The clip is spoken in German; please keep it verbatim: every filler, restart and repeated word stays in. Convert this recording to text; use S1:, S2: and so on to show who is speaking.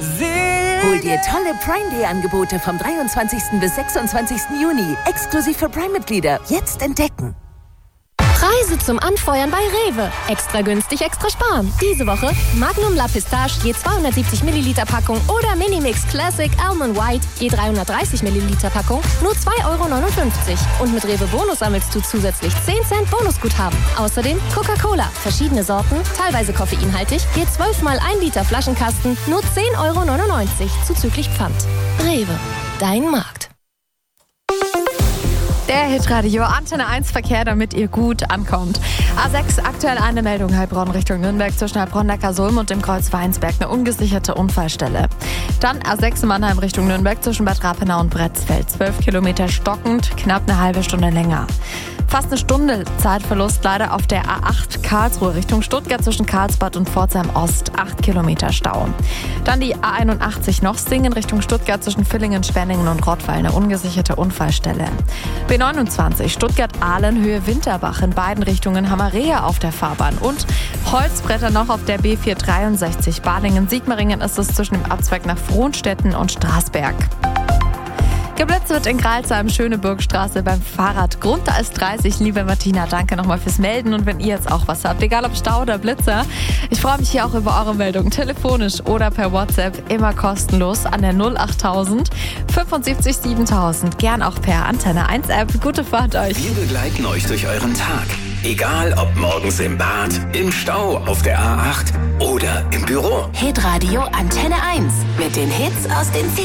S1: Hol dir tolle Prime Day Angebote vom dreiundzwanzigsten bis sechsundzwanzigsten Juni. Exklusiv für Prime-Mitglieder. Jetzt entdecken.
S2: Preise zum Anfeuern bei Rewe. Extra günstig, extra sparen. Diese Woche Magnum La Pistache je zweihundertsiebzig Milliliter Packung oder Minimix Classic Almond White je dreihundertdreißig Milliliter Packung nur zwei Euro neunundfünfzig. Und mit Rewe Bonus sammelst du zusätzlich zehn Cent Bonusguthaben. Außerdem Coca-Cola, verschiedene Sorten, teilweise koffeinhaltig, je zwölf mal ein Liter Flaschenkasten nur zehn Euro neunundneunzig zuzüglich Pfand. Rewe, dein Markt.
S3: Der Hitradio Antenne eins Verkehr, damit ihr gut ankommt. A sechs, aktuell eine Meldung, Heilbronn Richtung Nürnberg zwischen Heilbronn-Neckarsulm und dem Kreuz Weinsberg, eine ungesicherte Unfallstelle. Dann A sechs Mannheim Richtung Nürnberg zwischen Bad Rappenau und Bretzfeld, zwölf Kilometer stockend, knapp eine halbe Stunde länger. Fast eine Stunde Zeitverlust leider auf der A acht Karlsruhe Richtung Stuttgart zwischen Karlsbad und Pforzheim Ost, acht Kilometer Stau. Dann die A einundachtzig noch Singen Richtung Stuttgart zwischen Villingen, Spenningen und Rottweil, eine ungesicherte Unfallstelle. B neunundzwanzig Stuttgart-Ahlen Höhe Winterbach, in beiden Richtungen Hammer-Rehe auf der Fahrbahn und Holzbretter noch auf der B vierhundertdreiundsechzig Balingen-Sigmaringen ist es zwischen dem Abzweig nach Frohnstetten und Straßberg. Geblitzt wird in Gralsheim, Schöneburgstraße beim Fahrrad. Grund da ist dreißig. Liebe Martina, danke nochmal fürs Melden. Und wenn ihr jetzt auch was habt, egal ob Stau oder Blitzer, ich freue mich hier auch über eure Meldungen. Telefonisch oder per WhatsApp, immer kostenlos an der null achttausend fünfundsiebzig siebentausend. Gern auch per Antenne eins App. Gute Fahrt euch.
S4: Wir begleiten euch durch euren Tag. Egal ob morgens im Bad, im Stau, auf der A acht oder im Büro.
S1: Hitradio Antenne eins mit den Hits aus den